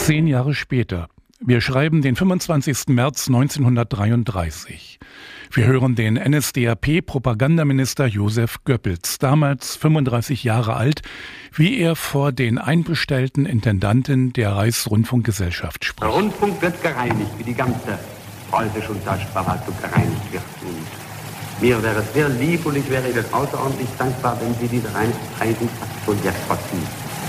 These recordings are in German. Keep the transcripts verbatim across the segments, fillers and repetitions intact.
Zehn Jahre später. Wir schreiben den fünfundzwanzigsten März neunzehnhundertdreiunddreißig. Wir hören den N S D A P-Propagandaminister Joseph Goebbels, damals fünfunddreißig Jahre alt, wie er vor den einbestellten Intendanten der Reichsrundfunkgesellschaft spricht. Der Rundfunk wird gereinigt, wie die ganze preußische und deutsche Verwaltung gereinigt wird. Und mir wäre es sehr lieb und ich wäre Ihnen außerordentlich dankbar, wenn Sie diese Reinigungsaktion jetzt fortziehen.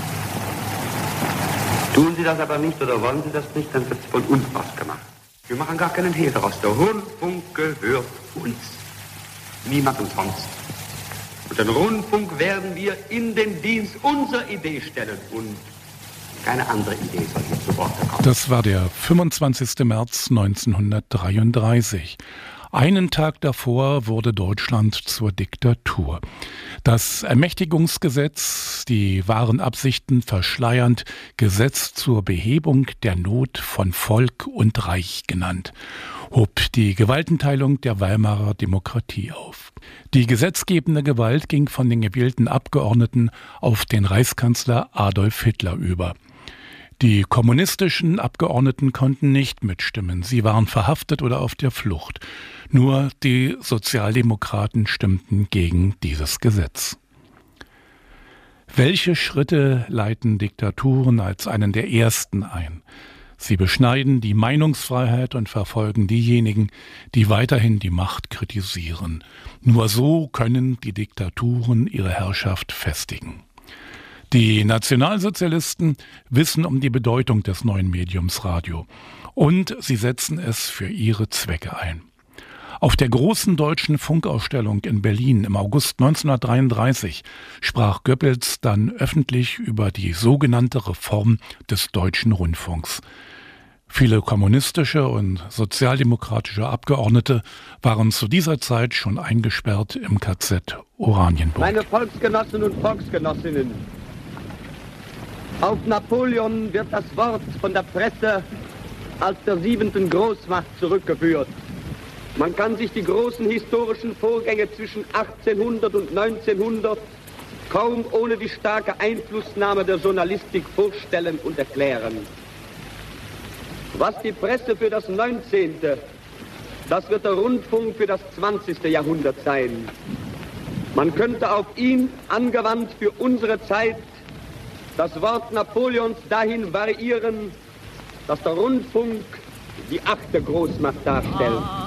Tun Sie das aber nicht oder wollen Sie das nicht, dann wird es von uns ausgemacht. Wir machen gar keinen Hehl daraus. Der Rundfunk gehört uns. Niemandem sonst. Und den Rundfunk werden wir in den Dienst unserer Idee stellen. Und keine andere Idee soll hier zu Wort kommen. Das war der fünfundzwanzigsten März neunzehnhundertdreiunddreißig. Einen Tag davor wurde Deutschland zur Diktatur. Das Ermächtigungsgesetz, die wahren Absichten verschleiernd, Gesetz zur Behebung der Not von Volk und Reich genannt, hob die Gewaltenteilung der Weimarer Demokratie auf. Die gesetzgebende Gewalt ging von den gewählten Abgeordneten auf den Reichskanzler Adolf Hitler über. Die kommunistischen Abgeordneten konnten nicht mitstimmen. Sie waren verhaftet oder auf der Flucht. Nur die Sozialdemokraten stimmten gegen dieses Gesetz. Welche Schritte leiten Diktaturen als einen der ersten ein? Sie beschneiden die Meinungsfreiheit und verfolgen diejenigen, die weiterhin die Macht kritisieren. Nur so können die Diktaturen ihre Herrschaft festigen. Die Nationalsozialisten wissen um die Bedeutung des neuen Mediums Radio und sie setzen es für ihre Zwecke ein. Auf der großen deutschen Funkausstellung in Berlin im August neunzehnhundertdreiunddreißig sprach Goebbels dann öffentlich über die sogenannte Reform des deutschen Rundfunks. Viele kommunistische und sozialdemokratische Abgeordnete waren zu dieser Zeit schon eingesperrt im K Z Oranienburg. Meine Volksgenossen und Volksgenossinnen, auf Napoleon wird das Wort von der Presse als der siebenten Großmacht zurückgeführt. Man kann sich die großen historischen Vorgänge zwischen achtzehnhundert und neunzehnhundert kaum ohne die starke Einflussnahme der Journalistik vorstellen und erklären. Was die Presse für das neunzehnte, das wird der Rundfunk für das zwanzigste Jahrhundert sein. Man könnte auf ihn, angewandt für unsere Zeit, das Wort Napoleons dahin variieren, dass der Rundfunk die achte Großmacht darstellt.